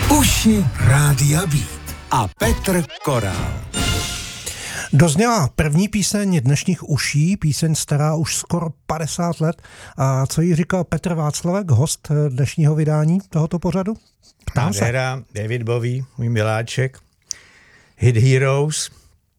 Uši Rádia Beat a Petr Korál. Dozněla první píseň dnešních uší, píseň stará už skoro 50 let. A co jí říkal Petr Václavek, host dnešního vydání tohoto pořadu? Ptám se. Nádhera, David Bowie, můj miláček, Hit Heroes.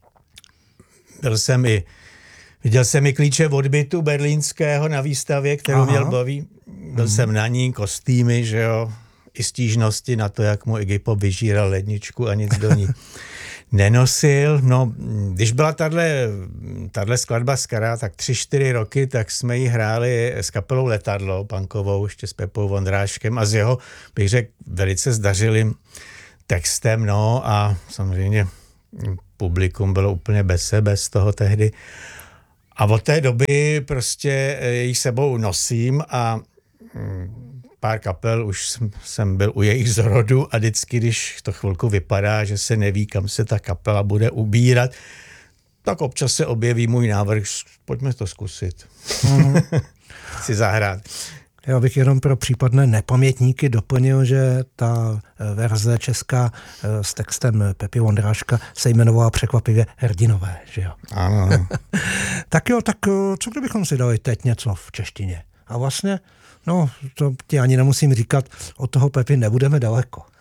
Viděl jsem i klíče od bytu berlínského na výstavě, kterou měl Bowie. Byl jsem na ní, kostýmy, že jo, i stížnosti na to, jak mu Iggy Pop vyžíral ledničku a nic do ní nenosil. No, když byla tahle skladba stará, tak 3-4 roky, tak jsme ji hráli s kapelou Letadlo, punkovou, ještě s Pepou Vondráškem a s jeho, bych řekl, velice zdařilým textem, no a samozřejmě publikum bylo úplně bez sebe z toho tehdy. A od té doby prostě ji sebou nosím a pár kapel už jsem byl u jejich zrodu a vždycky, když to chvilku vypadá, že se neví, kam se ta kapela bude ubírat, tak občas se objeví můj návrh, pojďme to zkusit. Si zahrát. Já bych jenom pro případné nepamětníky doplnil, že ta verze česká s textem Pepy Vondráška se jmenovala překvapivě Hrdinové, že jo? Ano. Tak jo, tak co kdybychom si dali teď něco v češtině? A vlastně, no, to ti ani nemusím říkat, od toho Pepy nebudeme daleko.